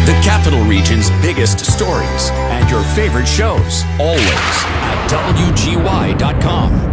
The Capital Region's biggest stories and your favorite shows, always at WGY.com.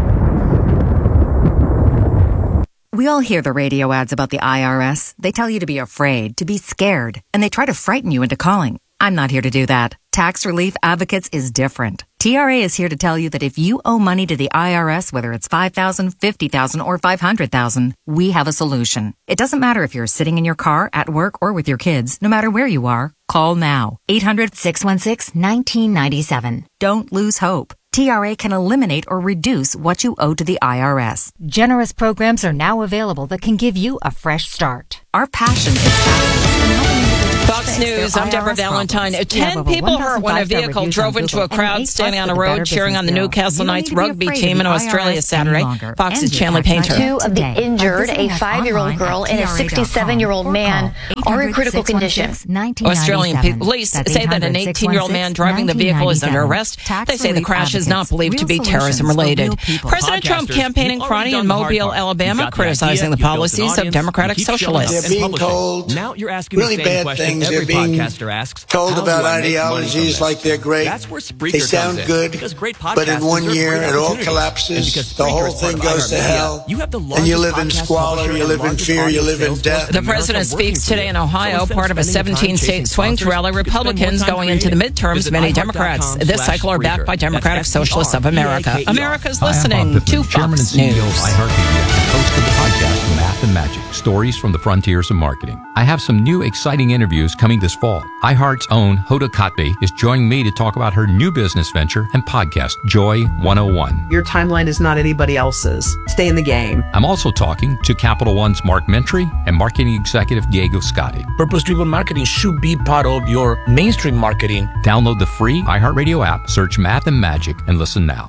We all hear the radio ads about the IRS. They tell you to be afraid, to be scared, and they try to frighten you into calling. I'm not here to do that. Tax Relief Advocates is different. TRA is here to tell you that if you owe money to the IRS, whether it's $5,000, $50,000, or $500,000, we have a solution. It doesn't matter if you're sitting in your car, at work, or with your kids. No matter where you are, call now. 800-616-1997. Don't lose hope. TRA can eliminate or reduce what you owe to the IRS. Generous programs are now available that can give you a fresh start. Our passion is taxes and helping individuals. Fox News, I'm Deborah Valentine. 10 people hurt when a vehicle drove into a crowd standing on a road cheering on the Newcastle Knights rugby team in Australia Saturday. Fox's Chandler Painter. 2 of the injured, a 5-year-old girl and a 67-year-old man, are in critical condition. Australian police say that an 18-year-old man driving the vehicle is under arrest. They say the crash is not believed to be terrorism-related. President Trump campaigning crony in Mobile, Alabama, criticizing the policies of Democratic socialists. They're being told now you're asking really bad things. They're being told about ideologies like they're great. They sound good, but in 1 year it all collapses. The whole thing goes to hell. And you live in squalor, you live in fear, you live in death. The president speaks today in Ohio, part of a 17-state swing to rally Republicans going into the midterms. Many Democrats this cycle are backed by Democratic Socialists of America. America's listening to Fox News. Host of the podcast Math and Magic, Stories from the Frontiers of Marketing. I have some new exciting interviews coming this fall. iHeart's own Hoda Kotb is joining me to talk about her new business venture and podcast, Joy 101. Your timeline is not anybody else's. Stay in the game. I'm also talking to Capital One's Mark Mentry and marketing executive Diego Scotti. Purpose-driven marketing should be part of your mainstream marketing. Download the free iHeartRadio app, search Math and Magic, and listen now.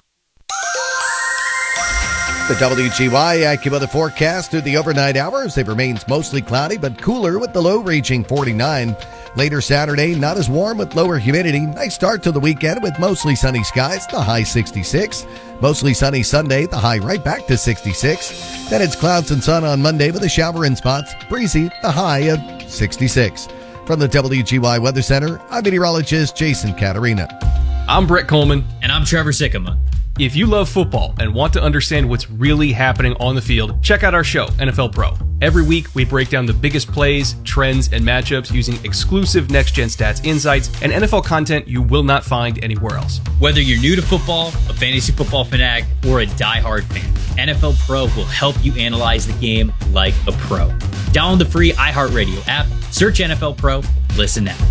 The WGY AccuWeather forecast through the overnight hours. It remains mostly cloudy but cooler with the low reaching 49. Later Saturday, not as warm with lower humidity. Nice start to the weekend with mostly sunny skies, the high 66. Mostly sunny Sunday, the high right back to 66. Then it's clouds and sun on Monday with a shower in spots. Breezy, the high of 66. From the WGY Weather Center, I'm meteorologist Jason Caterina. I'm Brett Coleman. And I'm Trevor Sikkema. If you love football and want to understand what's really happening on the field, check out our show, NFL Pro. Every week, we break down the biggest plays, trends, and matchups using exclusive next-gen stats insights and NFL content you will not find anywhere else. Whether you're new to football, a fantasy football fanatic, or a diehard fan, NFL Pro will help you analyze the game like a pro. Download the free iHeartRadio app, search NFL Pro, listen now.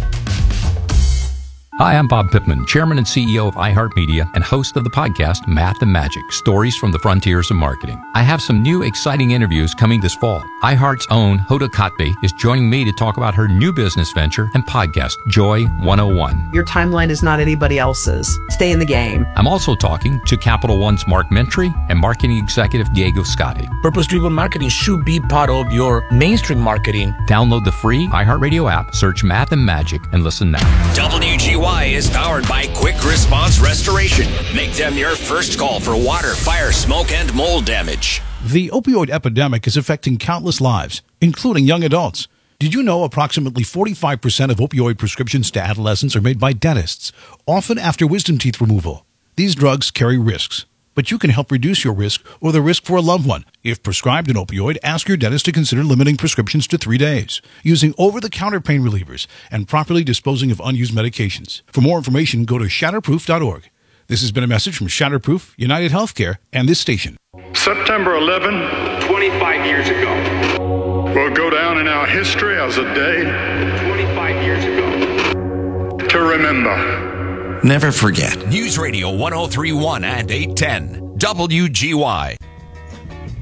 Hi, I'm Bob Pittman, Chairman and CEO of iHeartMedia and host of the podcast Math and Magic, Stories from the Frontiers of Marketing. I have some new exciting interviews coming this fall. iHeart's own Hoda Kotb is joining me to talk about her new business venture and podcast, Joy 101. Your timeline is not anybody else's. Stay in the game. I'm also talking to Capital One's Mark Mentry and marketing executive Diego Scotti. Purpose-driven marketing should be part of your mainstream marketing. Download the free iHeartRadio app, search Math and Magic, and listen now. WGY is powered by Quick Response Restoration. Make them your first call for water, fire, smoke, and mold damage. The opioid epidemic is affecting countless lives, including young adults. Did you know approximately 45% of opioid prescriptions to adolescents are made by dentists, often after wisdom teeth removal? These drugs carry risks, but you can help reduce your risk or the risk for a loved one. If prescribed an opioid, ask your dentist to consider limiting prescriptions to 3 days, using over-the-counter pain relievers, and properly disposing of unused medications. For more information, go to shatterproof.org. This has been a message from Shatterproof, United Healthcare, and this station. September 11, 25 years ago, will go down in our history as a day 25 years ago to remember. Never forget. News Radio 1031 and 810. WGY.